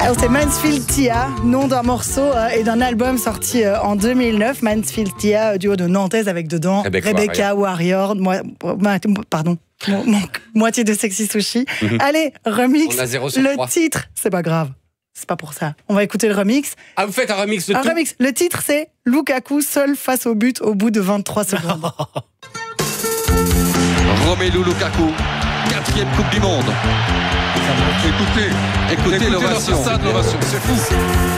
Alors c'est Mansfield Tia, nom d'un morceau et d'un album sorti en 2009. Mansfield Tia, duo de Nantaise avec dedans Rebecca Warrior, moitié de Sexy Sushi. Allez, remix. On a 0 sur 3. Le titre, c'est pas grave. C'est pas pour ça. On va écouter le remix. Ah, vous faites un remix de tout ? Remix. Le titre, c'est Lukaku seul face au but au bout de 23 secondes. Romelu Lukaku, 4e Coupe du Monde. Écoutez l'ovation. C'est fou.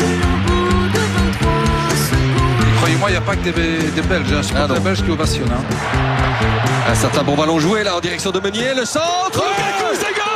Et croyez-moi, il n'y a pas que des Belges. Hein. C'est des Belges qui ovationnent. Un certain bon ballon joué là en direction de Meunier. Le centre. Lukaku, c'est goal.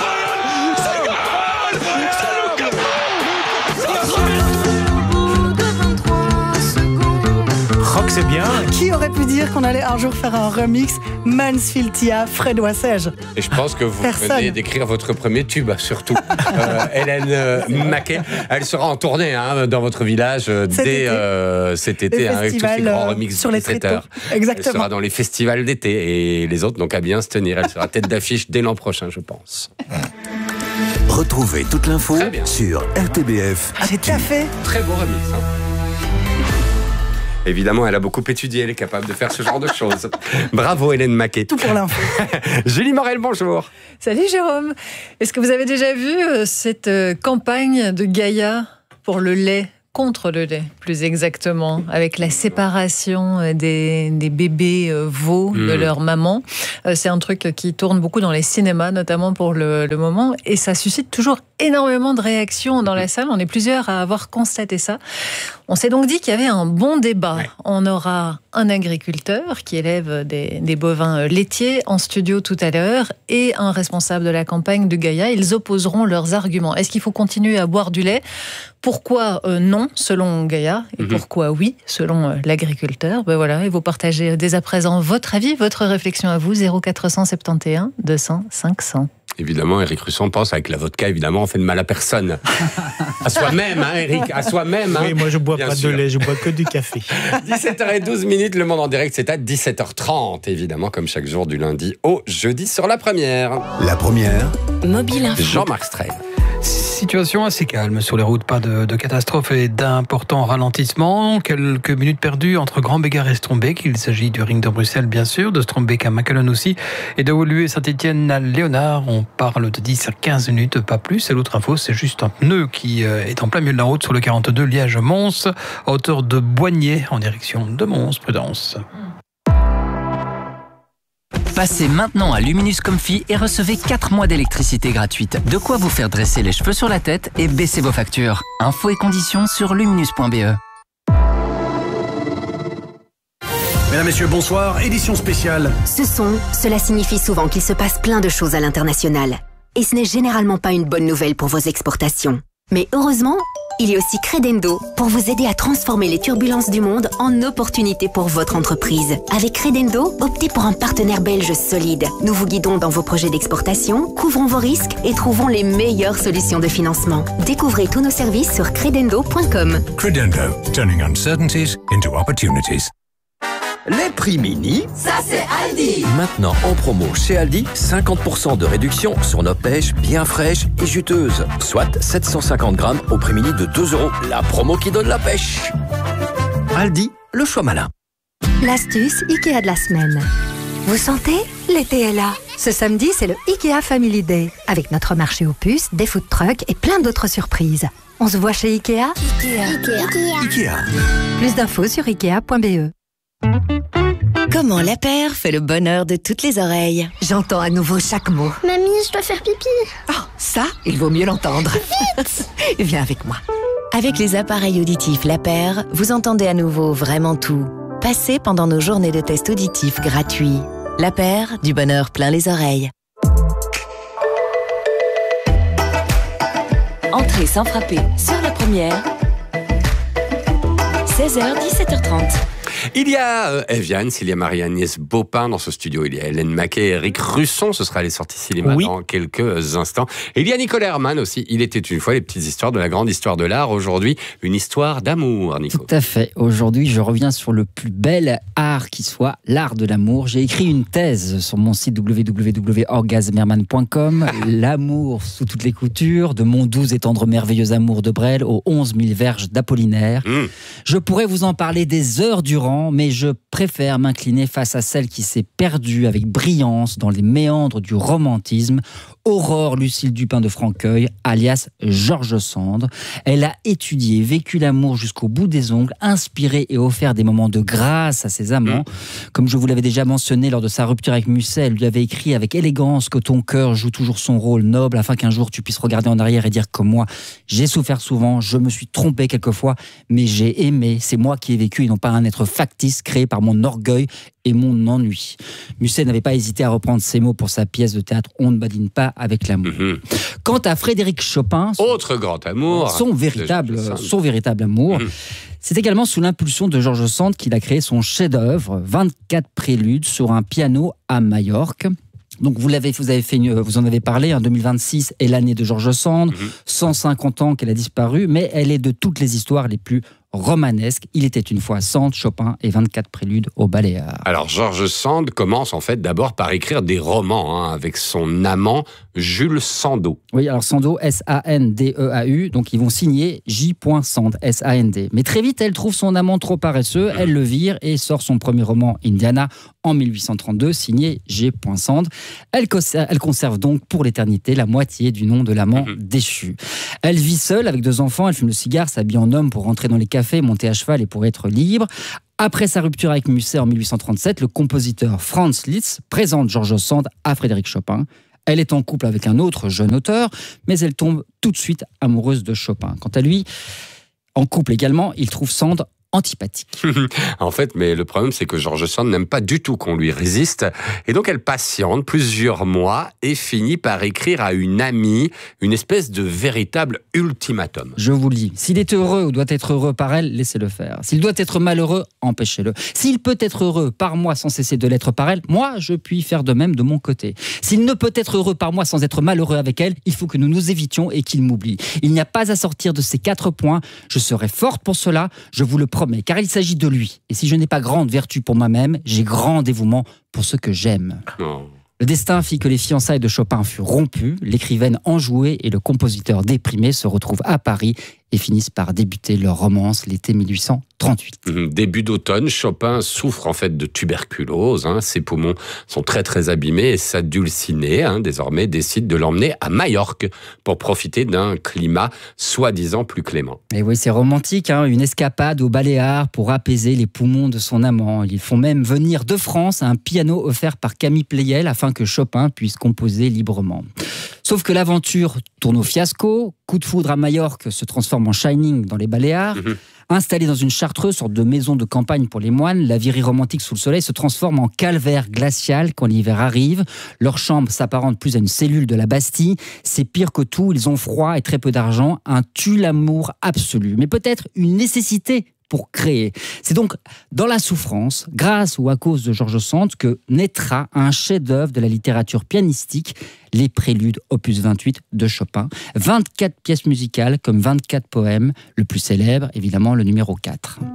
Rock, c'est bien. Qui aurait pu dire qu'on allait un jour faire un remix Mansfield Tia, Fred Wassège? Et je pense que vous venez d'écrire votre premier tube, surtout. Hélène Maquet. Elle sera en tournée dans votre village dès cet été avec tous ces grands remix sur les 17h. Exactement. Elle sera dans les festivals d'été et les autres n'ont qu'à bien se tenir. Elle sera tête d'affiche dès l'an prochain, je pense. Retrouvez toute l'info sur RTBF. J'ai déjà fait. Très beau remix. Évidemment, elle a beaucoup étudié, elle est capable de faire ce genre de choses. Bravo Hélène Maquet. Tout pour l'info. Julie Morel, bonjour. Salut Jérôme. Est-ce que vous avez déjà vu cette campagne de Gaïa pour le lait, contre le lait plus exactement, avec la séparation des bébés veaux de leur maman? C'est un truc qui tourne beaucoup dans les cinémas, notamment pour le moment, et ça suscite toujours énormément de réactions dans la salle. On est plusieurs à avoir constaté ça. On s'est donc dit qu'il y avait un bon débat. Ouais. On aura un agriculteur qui élève des bovins laitiers en studio tout à l'heure et un responsable de la campagne de Gaïa. Ils opposeront leurs arguments. Est-ce qu'il faut continuer à boire du lait? Pourquoi non, selon Gaïa? Et pourquoi oui, selon l'agriculteur? Ben voilà, et vous partagez dès à présent votre avis, votre réflexion à vous, 0471 200 500. Évidemment, Eric Russon pense avec la vodka, évidemment, on fait de mal à personne. À soi-même, Eric, à soi-même. Oui, moi je bois pas de lait, je bois que du café. 17h12, Le Monde en direct, c'est à 17h30, évidemment, comme chaque jour du lundi au jeudi sur La Première. La Première. Mobile Info. Jean-Marc Streil. Situation assez calme sur les routes, pas de catastrophes et d'importants ralentissements. Quelques minutes perdues entre Grand-Bégard et Strombeek. Il s'agit du ring de Bruxelles, bien sûr, de Strombeek à Maquelon aussi, et de Woluwe et Saint-Étienne à Léonard. On parle de 10 à 15 minutes, pas plus. Et l'autre info, c'est juste un pneu qui est en plein milieu de la route sur le 42 Liège-Mons, à hauteur de Boigné, en direction de Mons. Prudence. Passez maintenant à Luminus Comfy et recevez 4 mois d'électricité gratuite. De quoi vous faire dresser les cheveux sur la tête et baisser vos factures. Infos et conditions sur luminus.be. Mesdames, Messieurs, bonsoir. Édition spéciale. Cela signifie souvent qu'il se passe plein de choses à l'international. Et ce n'est généralement pas une bonne nouvelle pour vos exportations. Mais heureusement, il y a aussi Credendo pour vous aider à transformer les turbulences du monde en opportunités pour votre entreprise. Avec Credendo, optez pour un partenaire belge solide. Nous vous guidons dans vos projets d'exportation, couvrons vos risques et trouvons les meilleures solutions de financement. Découvrez tous nos services sur credendo.com. Credendo, turning uncertainties into opportunities. Les prix mini, ça c'est Aldi. Maintenant en promo chez Aldi, 50% de réduction sur nos pêches bien fraîches et juteuses. Soit 750 grammes au prix mini de 2 €. La promo qui donne la pêche. Aldi, le choix malin. L'astuce Ikea de la semaine. Vous sentez? L'été est là. Ce samedi, c'est le Ikea Family Day. Avec notre marché aux puces, des food trucks et plein d'autres surprises. On se voit chez Ikea? Ikea. Plus d'infos sur ikea.be. Comment La Paire fait le bonheur de toutes les oreilles? J'entends à nouveau chaque mot. Mamie, je dois faire pipi. Oh, ça, il vaut mieux l'entendre. Vite. Viens avec moi. Avec les appareils auditifs La Paire, vous entendez à nouveau vraiment tout. Passez pendant nos journées de tests auditifs gratuits. La Paire, du bonheur plein les oreilles. Entrée sans frapper sur La Première. 16h, 17h30. Il y a Evian, il y a Marie-Agnès Baupin dans ce studio, il y a Hélène Maquet, Eric Russon, ce sera les sorties cinéma dans quelques instants. Et il y a Nicolas Herman aussi, il était une fois les petites histoires de la grande histoire de l'art. Aujourd'hui, une histoire d'amour, Nico. Tout à fait. Aujourd'hui, je reviens sur le plus bel art qui soit, l'art de l'amour. J'ai écrit une thèse sur mon site www.orgasmerman.com, l'amour sous toutes les coutures, de mon doux et tendre merveilleux amour de Brel aux 11 000 verges d'Apollinaire. Je pourrais vous en parler des heures durant, mais je préfère m'incliner face à celle qui s'est perdue avec brillance dans les méandres du romantisme, Aurore Lucille Dupin de Franqueuil, alias George Sand. Elle a étudié, vécu l'amour jusqu'au bout des ongles, inspiré et offert des moments de grâce à ses amants. Comme je vous l'avais déjà mentionné lors de sa rupture avec Musset, elle lui avait écrit avec élégance que ton cœur joue toujours son rôle noble afin qu'un jour tu puisses regarder en arrière et dire comme moi, j'ai souffert souvent, je me suis trompé quelquefois, mais j'ai aimé, c'est moi qui ai vécu et non pas un être factice créé par mon orgueil et mon ennui. Musset n'avait pas hésité à reprendre ces mots pour sa pièce de théâtre On ne badine pas avec l'amour. Quant à Frédéric Chopin, autre grand amour, son véritable amour, c'est également sous l'impulsion de George Sand qu'il a créé son chef-d'œuvre, 24 préludes sur un piano à Majorque. Donc vous en avez parlé, en 2026 est l'année de George Sand, 150 ans qu'elle a disparu, mais elle est de toutes les histoires les plus romanesque. Il était une fois Sand, Chopin et 24 préludes au Baléares. Alors George Sand commence en fait d'abord par écrire des romans avec son amant Jules Sandeau. Oui, alors Sandeau, S-A-N-D-E-A-U, donc ils vont signer J. Sand, S-A-N-D. Mais très vite, elle trouve son amant trop paresseux, elle le vire et sort son premier roman Indiana en 1832, signé G. Sand. Elle conserve donc pour l'éternité la moitié du nom de l'amant déchu. Elle vit seule avec 2 enfants, elle fume le cigare, s'habille en homme pour rentrer dans les cafés, monter à cheval et pour être libre. Après sa rupture avec Musset en 1837, le compositeur Franz Liszt présente George Sand à Frédéric Chopin. Elle est en couple avec un autre jeune auteur, mais elle tombe tout de suite amoureuse de Chopin. Quant à lui, en couple également, il trouve Sand antipathique. En fait, mais le problème, c'est que George Sand n'aime pas du tout qu'on lui résiste. Et donc, elle patiente plusieurs mois et finit par écrire à une amie une espèce de véritable ultimatum. Je vous le dis, s'il est heureux ou doit être heureux par elle, laissez-le faire. S'il doit être malheureux, empêchez-le. S'il peut être heureux par moi sans cesser de l'être par elle, moi, je puis faire de même de mon côté. S'il ne peut être heureux par moi sans être malheureux avec elle, il faut que nous nous évitions et qu'il m'oublie. Il n'y a pas à sortir de ces 4 points. Je serai forte pour cela, je vous le promets. Car il s'agit de lui. Et si je n'ai pas grande vertu pour moi-même, j'ai grand dévouement pour ce que j'aime. Le destin fit que les fiançailles de Chopin furent rompues, l'écrivaine enjouée et le compositeur déprimé se retrouvent à Paris et finissent par débuter leur romance l'été 1838. Début d'automne, Chopin souffre en fait de tuberculose. Ses poumons sont très très abîmés et sa dulcinée, désormais, décide de l'emmener à Majorque pour profiter d'un climat soi-disant plus clément. Et oui, c'est romantique, une escapade aux Baléares pour apaiser les poumons de son amant. Ils font même venir de France un piano offert par Camille Pleyel afin que Chopin puisse composer librement. Sauf que l'aventure tourne au fiasco, coup de foudre à Majorque se transforme en Shining dans les Baléares. Installée dans une chartreuse, sorte de maison de campagne pour les moines, la virée romantique sous le soleil se transforme en calvaire glacial quand l'hiver arrive. Leur chambre s'apparente plus à une cellule de la Bastille. C'est pire que tout, ils ont froid et très peu d'argent. Un tue-l'amour absolu, mais peut-être une nécessité pour créer. C'est donc dans la souffrance, grâce ou à cause de George Sand, que naîtra un chef-d'œuvre de la littérature pianistique, les Préludes opus 28 de Chopin. 24 pièces musicales comme 24 poèmes, le plus célèbre, évidemment, le numéro 4.